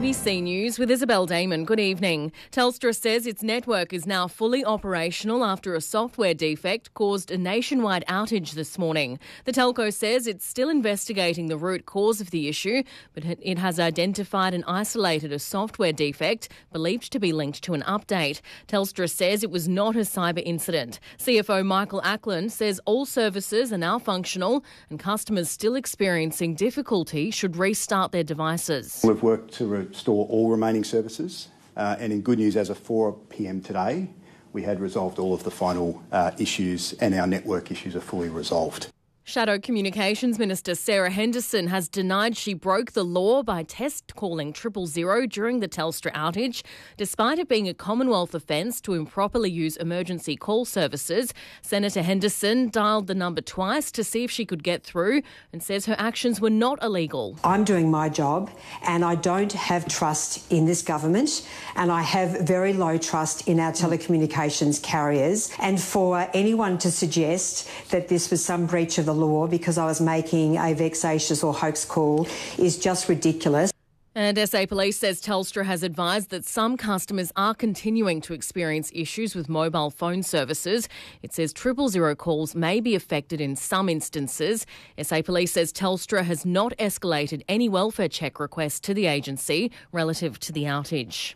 ABC News with Isabel Damon. Good evening. Telstra says its network is now fully operational after a software defect caused a nationwide outage this morning. The telco says it's still investigating the root cause of the issue, but it has identified and isolated a software defect believed to be linked to an update. Telstra says it was not a cyber incident. CFO Michael Ackland says all services are now functional and customers still experiencing difficulty should restart their devices. We've worked to restore all remaining services, and in good news, as of 4 p.m. today, we had resolved all of the final issues and our network issues are fully resolved. Shadow Communications Minister Sarah Henderson has denied she broke the law by test calling 000 during the Telstra outage. Despite it being a Commonwealth offence to improperly use emergency call services, Senator Henderson dialled the number twice to see if she could get through and says her actions were not illegal. I'm doing my job and I don't have trust in this government and I have very low trust in our telecommunications carriers, and for anyone to suggest that this was some breach of the law because I was making a vexatious or hoax call is just ridiculous. And SA Police says Telstra has advised that some customers are continuing to experience issues with mobile phone services. It says 000 calls may be affected in some instances. SA Police says Telstra has not escalated any welfare check requests to the agency relative to the outage.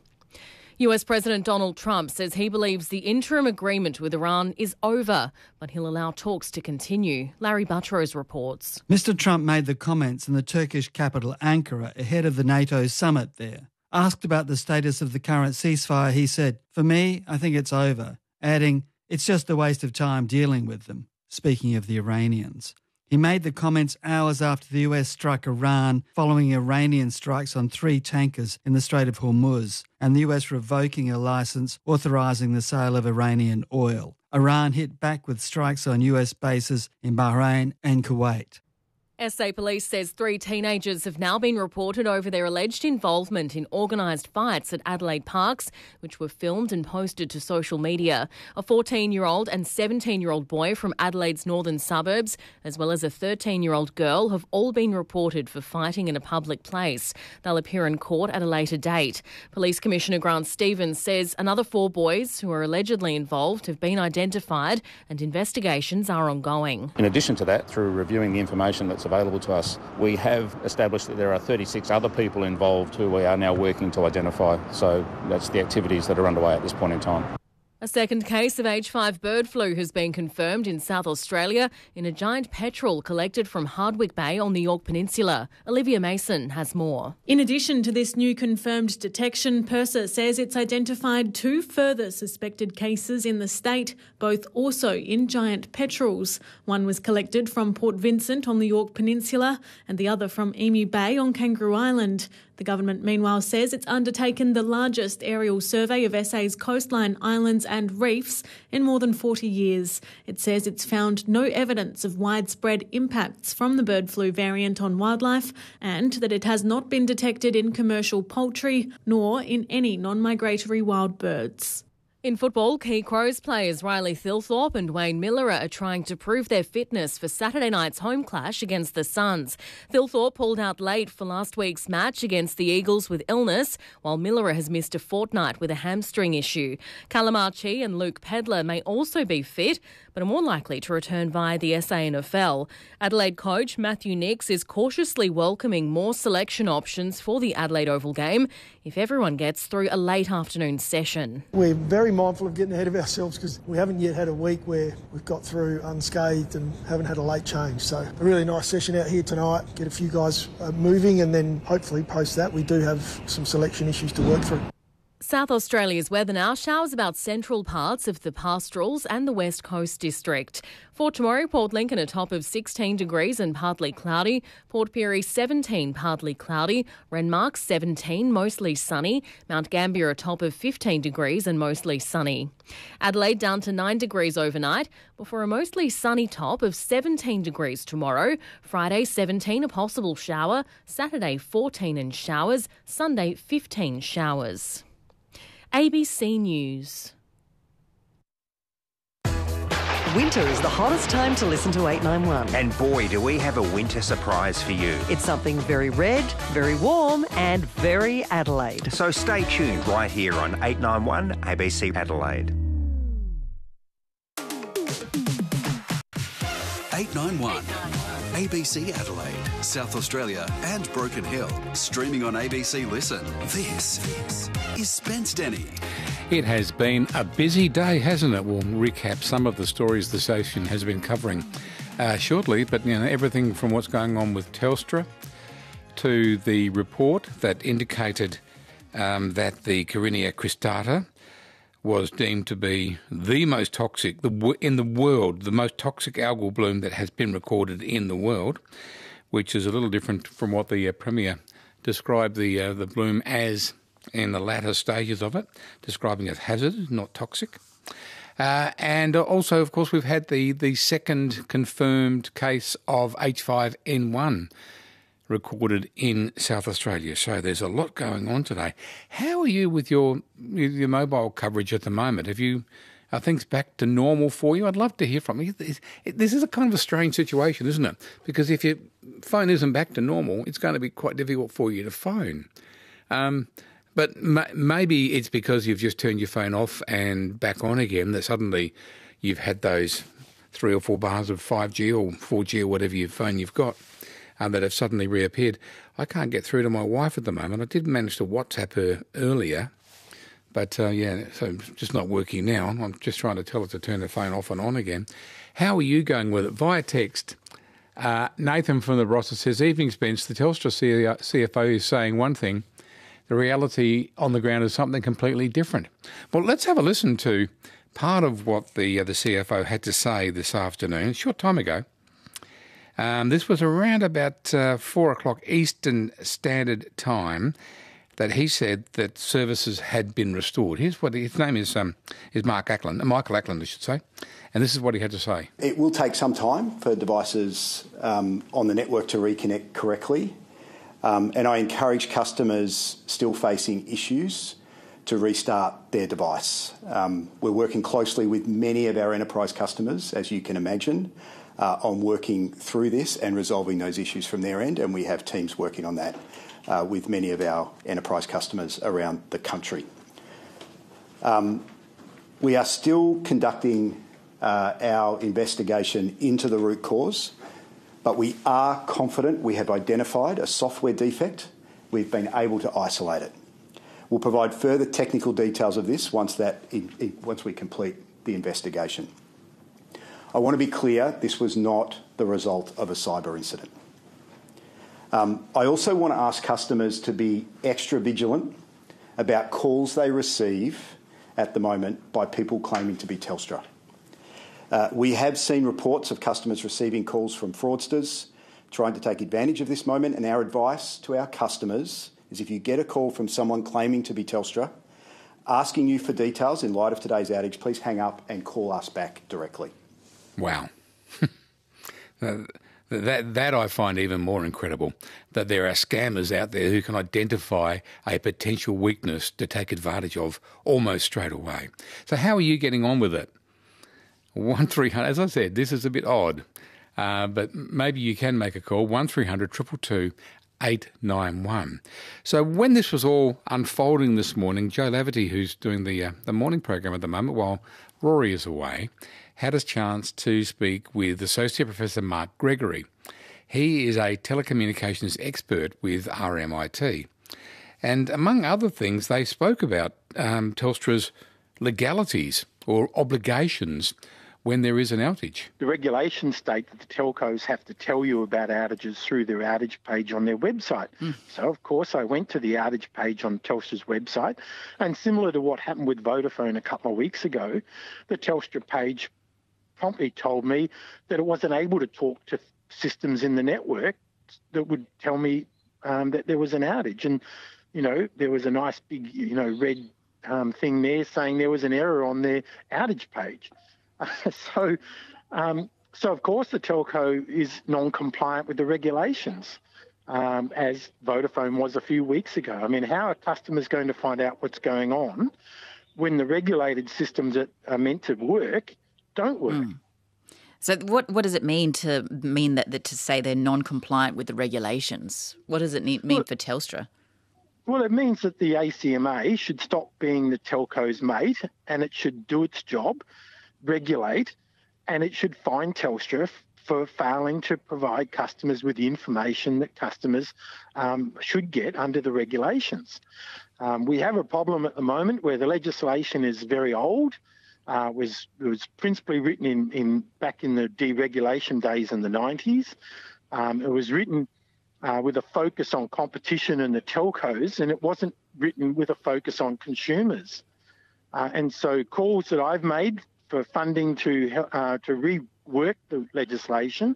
US President Donald Trump says he believes the interim agreement with Iran is over, but he'll allow talks to continue. Larry Buttrose reports. Mr. Trump made the comments in the Turkish capital Ankara ahead of the NATO summit there. Asked about the status of the current ceasefire, he said, "For me, I think it's over," adding, "It's just a waste of time dealing with them," speaking of the Iranians. He made the comments hours after the US struck Iran following Iranian strikes on 3 tankers in the Strait of Hormuz and the US revoking a licence authorising the sale of Iranian oil. Iran hit back with strikes on US bases in Bahrain and Kuwait. SA Police says 3 teenagers have now been reported over their alleged involvement in organised fights at Adelaide Parks, which were filmed and posted to social media. A 14-year-old and 17-year-old boy from Adelaide's northern suburbs, as well as a 13-year-old girl, have all been reported for fighting in a public place. They'll appear in court at a later date. Police Commissioner Grant Stevens says another 4 boys who are allegedly involved have been identified and investigations are ongoing. In addition to that, through reviewing the information that's available to us, we have established that there are 36 other people involved who we are now working to identify. So that's the activities that are underway at this point in time. A second case of H5 bird flu has been confirmed in South Australia in a giant petrel collected from Hardwick Bay on the Yorke Peninsula. Olivia Mason has more. In addition to this new confirmed detection, PIRSA says it's identified 2 further suspected cases in the state, both also in giant petrels. One was collected from Port Vincent on the Yorke Peninsula and the other from Emu Bay on Kangaroo Island. The government, meanwhile, says it's undertaken the largest aerial survey of SA's coastline, islands and reefs in more than 40 years. It says it's found no evidence of widespread impacts from the bird flu variant on wildlife and that it has not been detected in commercial poultry nor in any non-migratory wild birds. In football, key Crows players Riley Thilthorpe and Wayne Miller are trying to prove their fitness for Saturday night's home clash against the Suns. Thilthorpe pulled out late for last week's match against the Eagles with illness, while Miller has missed a fortnight with a hamstring issue. Callum Archie and Luke Pedler may also be fit, but are more likely to return via the SANFL. Adelaide coach Matthew Nicks is cautiously welcoming more selection options for the Adelaide Oval game if everyone gets through a late afternoon session. We're very mindful of getting ahead of ourselves because we haven't yet had a week where we've got through unscathed and haven't had a late change. So a really nice session out here tonight, get a few guys moving, and then hopefully post that we do have some selection issues to work through. South Australia's weather now. Showers about central parts of the Pastorals and the West Coast District. For tomorrow, Port Lincoln a top of 16 degrees and partly cloudy. Port Pirie 17, partly cloudy. Renmark 17, mostly sunny. Mount Gambier a top of 15 degrees and mostly sunny. Adelaide down to 9 degrees overnight before a mostly sunny top of 17 degrees tomorrow. Friday 17, a possible shower. Saturday 14 and showers. Sunday 15 showers. ABC News. Winter is the hottest time to listen to 891. And boy, do we have a winter surprise for you. It's something very red, very warm and very Adelaide. So stay tuned right here on 891 ABC Adelaide. 891 ABC Adelaide, South Australia and Broken Hill. Streaming on ABC Listen. This is Spence Denny. It has been a busy day, hasn't it? We'll recap some of the stories the station has been covering shortly, but everything from what's going on with Telstra to the report that indicated that the Carina cristata was deemed to be the most toxic in the world, the most toxic algal bloom that has been recorded in the world, which is a little different from what the Premier described the bloom as in the latter stages of it, describing it as hazardous, not toxic. And also, of course, we've had the second confirmed case of H5N1 recorded in South Australia. So there's a lot going on today. How are you with your mobile coverage at the moment? Are things back to normal for you? I'd love to hear from you. This is a kind of a strange situation, isn't it? Because if your phone isn't back to normal, it's going to be quite difficult for you to phone. But maybe it's because you've just turned your phone off and back on again that suddenly you've had those 3 or 4 bars of 5G or 4G or whatever your phone you've got that have suddenly reappeared. I can't get through to my wife at the moment. I did manage to WhatsApp her earlier, but so it's just not working now. I'm just trying to tell her to turn the phone off and on again. How are you going with it? Via text, Nathan from the Barossa says, "Evening, Spence. The Telstra CFO is saying one thing. The reality on the ground is something completely different." Well, let's have a listen to part of what the CFO had to say this afternoon, a short time ago. This was around about 4 o'clock Eastern Standard Time that he said that services had been restored. Here's what his name is Michael Ackland, I should say, and this is what he had to say. It will take some time for devices on the network to reconnect correctly, and I encourage customers still facing issues to restart their device. We're working closely with many of our enterprise customers, as you can imagine, on working through this and resolving those issues from their end, and we have teams working on that with many of our enterprise customers around the country. We are still conducting our investigation into the root cause, but we are confident we have identified a software defect. We've been able to isolate it. We'll provide further technical details of this once we complete the investigation. I want to be clear, this was not the result of a cyber incident. I also want to ask customers to be extra vigilant about calls they receive at the moment by people claiming to be Telstra. We have seen reports of customers receiving calls from fraudsters trying to take advantage of this moment, and our advice to our customers is if you get a call from someone claiming to be Telstra, asking you for details in light of today's outage, please hang up and call us back directly. Wow. That I find even more incredible, that there are scammers out there who can identify a potential weakness to take advantage of almost straight away. So how are you getting on with it? 1300, as I said, this is a bit odd, but maybe you can make a call, 1300 222 891. So when this was all unfolding this morning, Joe Laverty, who's doing the morning program at the moment while Rory is away, had a chance to speak with Associate Professor Mark Gregory. He is a telecommunications expert with RMIT. And among other things, they spoke about Telstra's legalities or obligations when there is an outage. The regulations state that the telcos have to tell you about outages through their outage page on their website. So, of course, I went to the outage page on Telstra's website, and similar to what happened with Vodafone a couple of weeks ago, the Telstra page promptly told me that it wasn't able to talk to systems in the network that would tell me that there was an outage. And, there was a nice big, red thing there saying there was an error on their outage page. So, of course, the telco is non-compliant with the regulations, as Vodafone was a few weeks ago. I mean, how are customers going to find out what's going on when the regulated systems that are meant to work don't work? So what does it mean that to say they're non-compliant with the regulations? What does it mean for Telstra? Well, it means that the ACMA should stop being the telco's mate, and it should do its job, regulate, and it should fine Telstra for failing to provide customers with the information that customers should get under the regulations. We have a problem at the moment where the legislation is very old. It was principally written back in the deregulation days in the 90s. It was written with a focus on competition and the telcos, and it wasn't written with a focus on consumers. And so calls that I've made for funding to rework the legislation,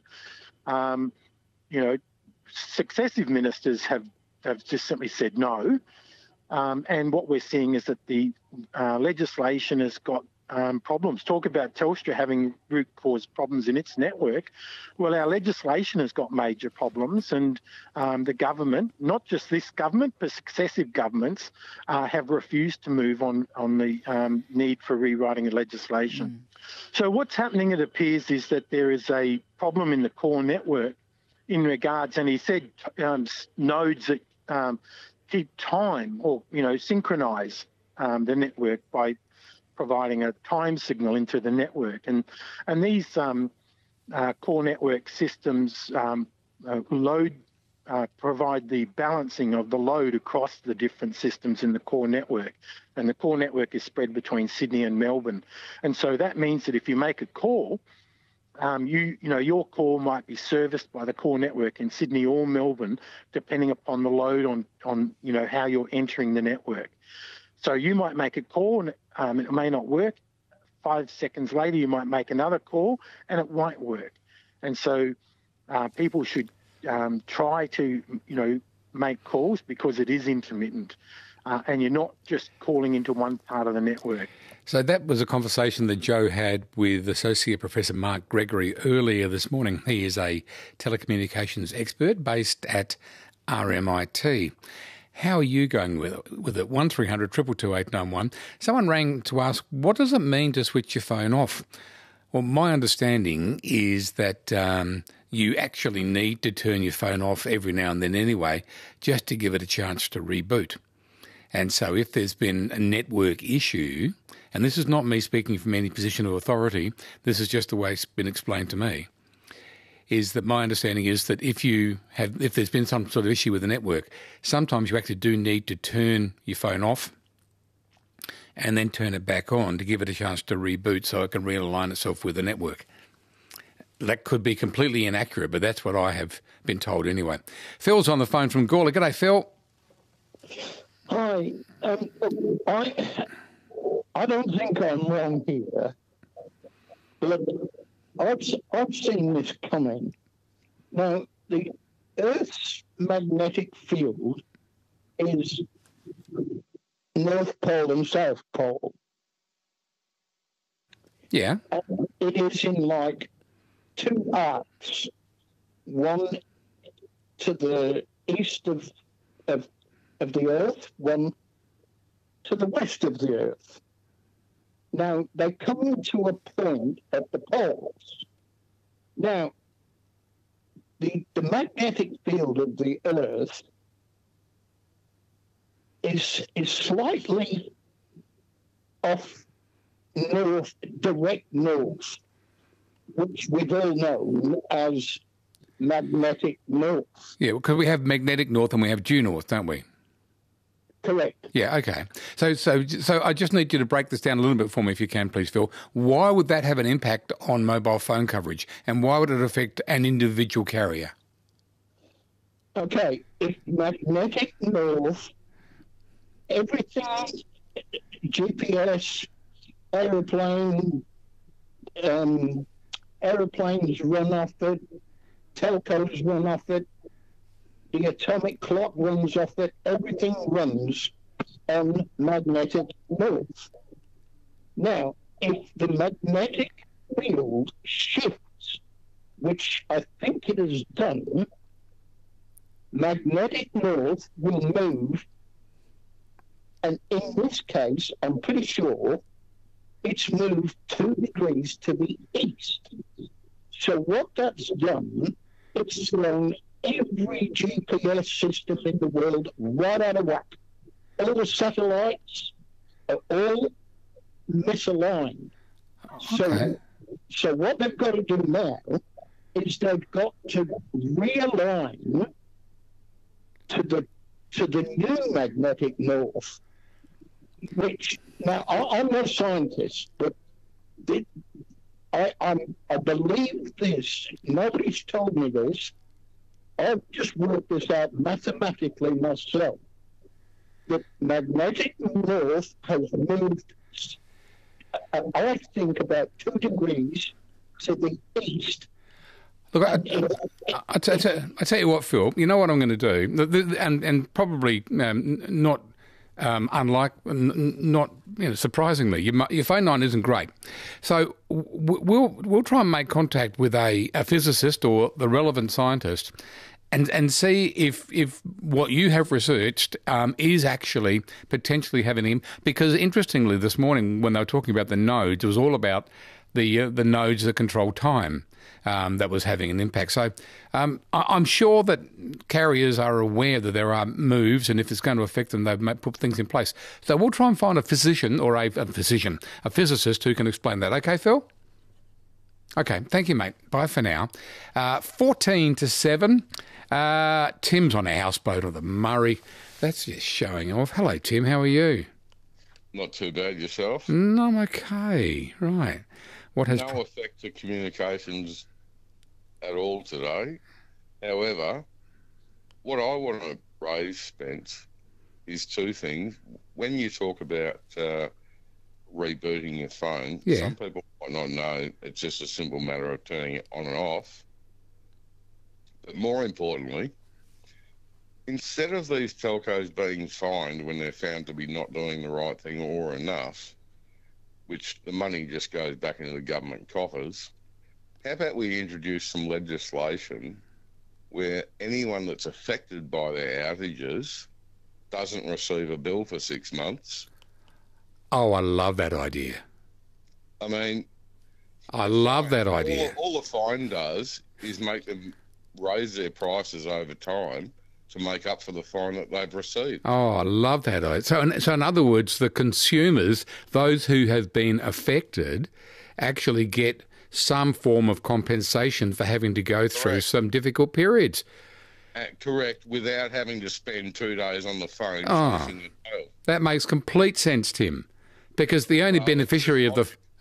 successive ministers have just simply said no. And what we're seeing is that the legislation has got problems. Talk about Telstra having root cause problems in its network. Well, our legislation has got major problems, and the government, not just this government, but successive governments, have refused to move on the need for rewriting the legislation. So what's happening, it appears, is that there is a problem in the core network in regards, and he said nodes that keep time or, synchronise the network by providing a time signal into the network. And these core network systems provide the balancing of the load across the different systems in the core network. And the core network is spread between Sydney and Melbourne. And so that means that if you make a call, your call might be serviced by the core network in Sydney or Melbourne, depending upon the load on how you're entering the network. So you might make a call and it may not work. 5 seconds later, you might make another call and it won't work. And so people should try to, make calls because it is intermittent and you're not just calling into one part of the network. So that was a conversation that Joe had with Associate Professor Mark Gregory earlier this morning. He is a telecommunications expert based at RMIT. How are you going with it? 1300 222 891. Someone rang to ask, what does it mean to switch your phone off? Well, my understanding is that you actually need to turn your phone off every now and then anyway, just to give it a chance to reboot. And so if there's been a network issue, and this is not me speaking from any position of authority, this is just the way it's been explained to me, is that my understanding is that if there's been some sort of issue with the network, sometimes you actually do need to turn your phone off and then turn it back on to give it a chance to reboot so it can realign itself with the network. That could be completely inaccurate, but that's what I have been told anyway. Phil's on the phone from Gawler. G'day, Phil. Hi. I don't think I'm wrong here, but I've seen this coming. Now, the Earth's magnetic field is North Pole and South Pole. Yeah. And it is in like two arcs, one to the east of the Earth, one to the west of the Earth. Now, they come to a point at the poles. Now, the magnetic field of the Earth is slightly off north, direct north, which we've all known as magnetic north. Yeah, because we have magnetic north and we have due north, don't we? Correct. Yeah, okay. So I just need you to break this down a little bit for me if you can, please, Phil. Why would that have an impact on mobile phone coverage and why would it affect an individual carrier? Okay, if magnetic north, everything, GPS, aeroplanes run off it, telcos run off it, the atomic clock runs off it, everything runs on magnetic north. Now, if the magnetic field shifts, which I think it has done, magnetic north will move, and in this case, I'm pretty sure it's moved 2 degrees to the east. So what that's done, it's thrown every GPS system in the world right out of whack. All the satellites are all misaligned. Okay. So what they've got to do now is they've got to realign to the new magnetic north, which now I'm not a scientist, but I believe this. Nobody's told me this. I've just worked this out mathematically myself. The magnetic north has moved, I think, about 2 degrees to the east. Look, I tell you what, Phil. You know what I'm going to do, and probably not not surprisingly, your phone line isn't great. So we'll try and make contact with a physicist or the relevant scientist, and see if what you have researched is actually potentially having him. Because interestingly, this morning when they were talking about the nodes, it was all about the nodes that control time. That was having an impact. So I'm sure that carriers are aware that there are moves, and if it's going to affect them, they've put things in place. So we'll try and find a physician or a physicist who can explain that. Okay, Phil? Okay, thank you, mate. Bye for now. 14 to 7. Tim's on a houseboat on the Murray. That's just showing off. Hello, Tim. How are you? Not too bad. Yourself? No, I'm okay. Right. What has no effect to communications at all today. However, what I want to raise, Spence, is 2 things. When you talk about rebooting your phone, some people might not know it's just a simple matter of turning it on and off. But more importantly, instead of these telcos being fined when they're found to be not doing the right thing or enough, which the money just goes back into the government coffers, how about we introduce some legislation where anyone that's affected by their outages doesn't receive a bill for 6 months? Oh, I love that idea. I mean... I love that idea. All the fine does is make them raise their prices over time to make up for the fine that they've received. Oh, I love that idea. So in other words, the consumers, those who have been affected, actually get some form of compensation for having to go through some difficult periods. Correct, without having to spend 2 days on the phone. That makes complete sense, Tim, because the only beneficiary of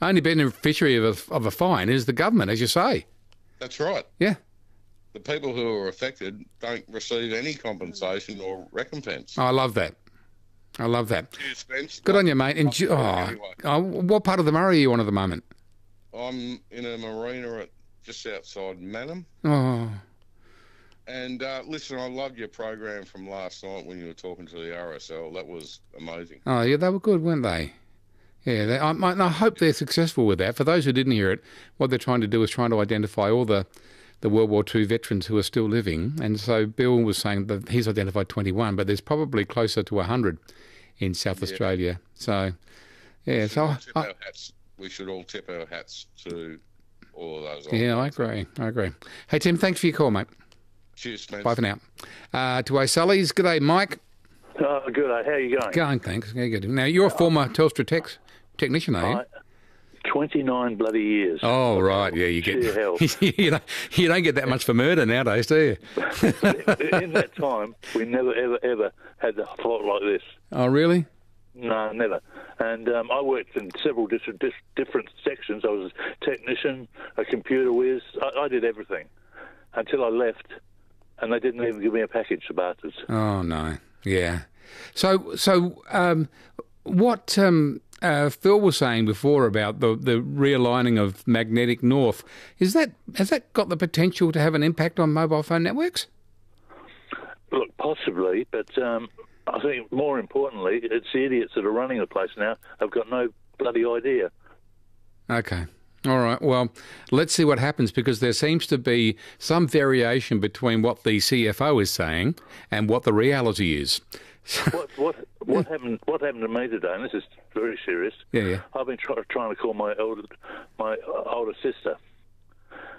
a fine is the government, as you say. That's right. Yeah. The people who are affected don't receive any compensation or recompense. Oh, I love that. I love that. Cheers, Spence. Good on you, mate. What part of the Murray are you on at the moment? I'm in a marina just outside Mannum. Oh. And listen, I loved your program from last night when you were talking to the RSL. That was amazing. Oh, yeah, they were good, weren't they? Yeah, I hope they're successful with that. For those who didn't hear it, what they're trying to do is trying to identify all the World War II veterans who are still living. And so Bill was saying that he's identified 21, but there's probably closer to 100 in South Australia. So, yeah. We should all tip our hats to all of those. Yeah, I agree. Hey, Tim, thanks for your call, mate. Cheers, Spence. Bye for now. To O'Sully's. G'day, Mike. Good day. How are you going? Going, thanks. Yeah, good. Now, you're a former Telstra technician, are you? 29 bloody years. Oh, right. Yeah, you get you don't get that much for murder nowadays, do you? In that time, we never, ever had a plot like this. Oh, really? No, never. And I worked in several different sections. I was a technician, a computer whiz. I did everything until I left, and they didn't even give me a package, the bastards. Oh, no. Yeah. So what Phil was saying before about the realigning of magnetic north, has that got the potential to have an impact on mobile phone networks? Look, possibly, but I think more importantly, it's the idiots that are running the place now have got no bloody idea. Okay. All right. Well, let's see what happens, because there seems to be some variation between what the CFO is saying and what the reality is. What happened to me today? And this is very serious. Yeah. I've been trying to call my older sister,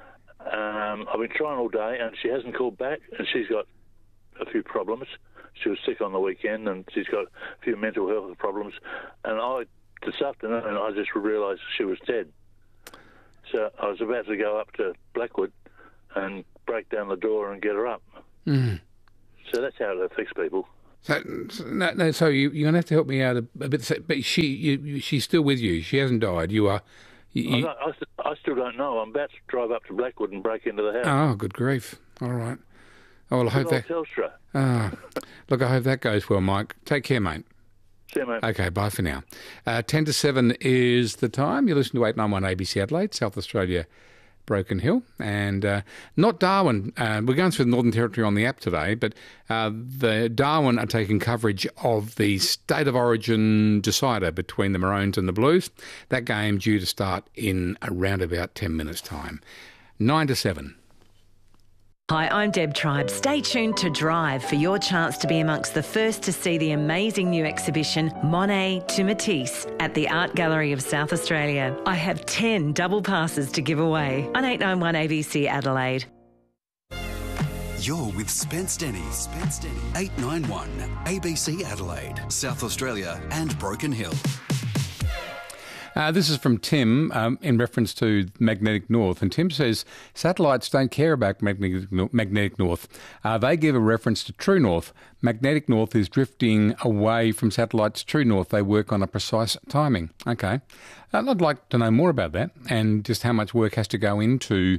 I've been trying all day, and she hasn't called back, and she's got a few problems. She was sick on the weekend, and she's got a few mental health problems. And this afternoon, I just realised she was dead. So I was about to go up to Blackwood and break down the door and get her up. Mm. So that's how it affects people. So you're going to have to help me out a bit. But she's still with you. She hasn't died. I still don't know. I'm about to drive up to Blackwood and break into the house. Oh, good grief. All right. Oh, well, I hope that... Telstra. Look, I hope that goes well, Mike. Take care, mate. See you, mate. Okay, bye for now. 10 to 7 is the time. You listen to 891 ABC Adelaide, South Australia, Broken Hill. And not Darwin. We're going through the Northern Territory on the app today, but the Darwin are taking coverage of the State of Origin decider between the Maroons and the Blues. That game due to start in around about 10 minutes' time. 9 to 7. Hi, I'm Deb Tribe. Stay tuned to Drive for your chance to be amongst the first to see the amazing new exhibition Monet to Matisse at the Art Gallery of South Australia. I have 10 double passes to give away on 891 ABC Adelaide. You're with Spence Denny. 891 ABC Adelaide, South Australia and Broken Hill. This is from Tim in reference to magnetic north. And Tim says satellites don't care about magnetic north. They give a reference to true north. Magnetic north is drifting away from satellites' true north. They work on a precise timing. Okay. I'd like to know more about that and just how much work has to go into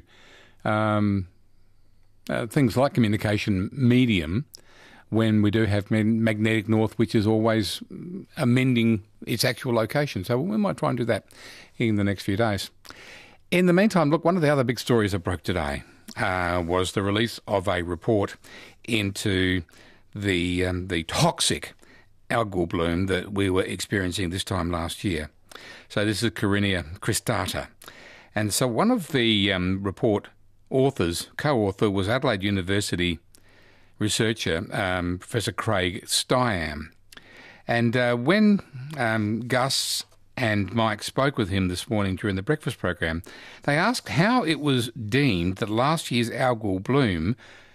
things like communication medium when we do have magnetic north, which is always amending its actual location. So we might try and do that in the next few days. In the meantime, look, one of the other big stories that broke today was the release of a report into the toxic algal bloom that we were experiencing this time last year. So this is Carina cristata. And so one of the report authors, co-author, was Adelaide University researcher, Professor Craig Stiam. And when Gus and Mike spoke with him this morning during the breakfast program, they asked how it was deemed that last year's algal bloom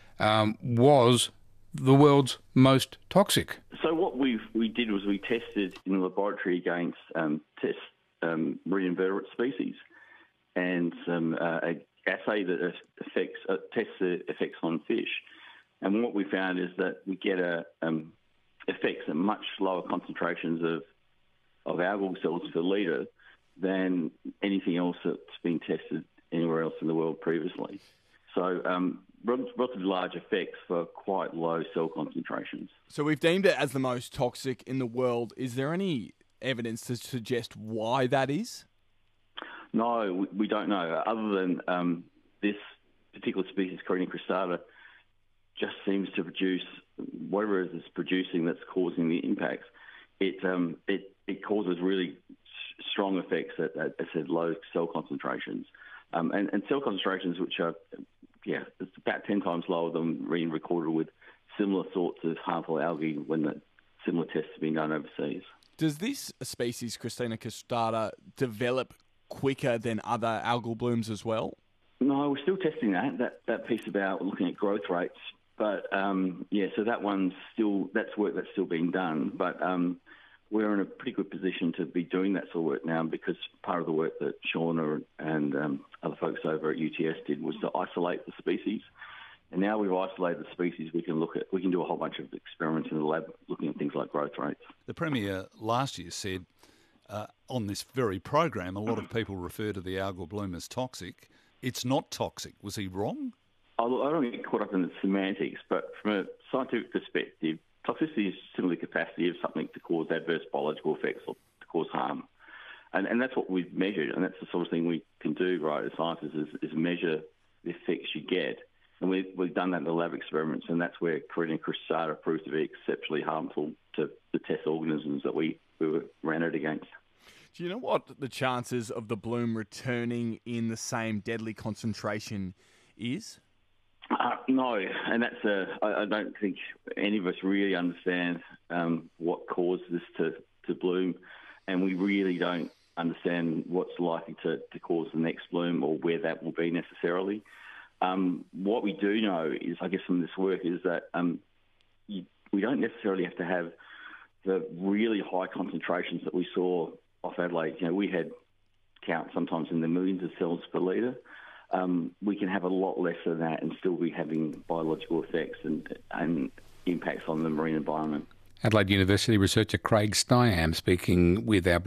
was the world's most toxic. So what we did was we tested in the laboratory against marine invertebrate species and some assay that tests the effects on fish. And what we found is that we get effects at much lower concentrations of algal cells per litre than anything else that's been tested anywhere else in the world previously. So relatively large effects for quite low cell concentrations. So we've deemed it as the most toxic in the world. Is there any evidence to suggest why that is? No, we don't know. Other than this particular species, Carina cristata, just seems to produce whatever it is producing that's causing the impacts. It causes really strong effects at I said, low cell concentrations, and cell concentrations which are it's about 10 times lower than being recorded with similar sorts of harmful algae when the similar tests have been done overseas. Does this species, Carina cristata, develop quicker than other algal blooms as well? No, we're still testing that piece about looking at growth rates. But, so that's work that's still being done. But we're in a pretty good position to be doing that sort of work now because part of the work that Shauna and other folks over at UTS did was to isolate the species. And now we've isolated the species, we can do a whole bunch of experiments in the lab looking at things like growth rates. The Premier last year said on this very program, a lot of people refer to the algal bloom as toxic. It's not toxic. Was he wrong? I don't get caught up in the semantics, but from a scientific perspective, toxicity is simply the capacity of something to cause adverse biological effects or to cause harm. And that's what we've measured, and that's the sort of thing we can do, right, as scientists, is measure the effects you get. And we've done that in the lab experiments, and that's where Carina cristata proved to be exceptionally harmful to the test organisms that we ran it against. Do you know what the chances of the bloom returning in the same deadly concentration is? No, and that's I don't think any of us really understand what caused this to bloom, and we really don't understand what's likely to cause the next bloom or where that will be necessarily. What we do know is, I guess, from this work is that we don't necessarily have to have the really high concentrations that we saw off Adelaide. We had counts sometimes in the millions of cells per litre. We can have a lot less than that and still be having biological effects and impacts on the marine environment. Adelaide University researcher Craig Stiam speaking with our